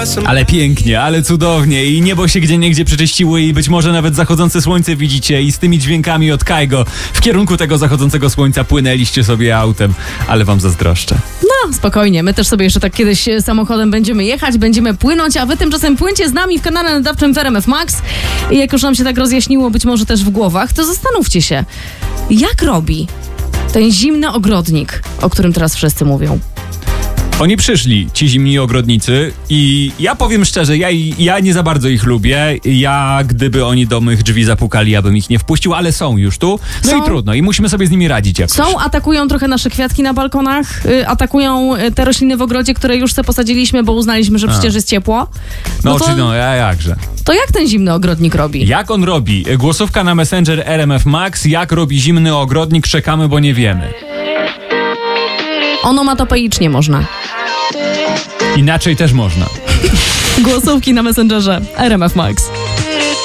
Ale pięknie, ale cudownie i niebo się gdzieniegdzie przeczyściło i być może nawet zachodzące słońce widzicie i z tymi dźwiękami od Kaigo w kierunku tego zachodzącego słońca płynęliście sobie autem, ale wam zazdroszczę. No, spokojnie, my też sobie jeszcze tak kiedyś samochodem będziemy jechać, będziemy płynąć, a wy tymczasem płyńcie z nami w kanale nadawczym w RMF Max i jak już nam się tak rozjaśniło, być może też w głowach, to zastanówcie się, jak robi ten zimny ogrodnik, o którym teraz wszyscy mówią. Oni przyszli, ci zimni ogrodnicy i ja powiem szczerze, ja nie za bardzo ich lubię. Ja, gdyby oni do mych drzwi zapukali, ja bym ich nie wpuścił, ale są już tu. No i trudno, i musimy sobie z nimi radzić jakoś. Atakują trochę nasze kwiatki na balkonach, atakują te rośliny w ogrodzie, które już sobie posadziliśmy, bo uznaliśmy, że przecież jest ciepło. Jakże. To jak ten zimny ogrodnik robi? Jak on robi? Głosówka na Messenger RMF Max. Jak robi zimny ogrodnik? Czekamy, bo nie wiemy. Onomatopeicznie można. Inaczej też można. Głosówki na Messengerze RMF Max.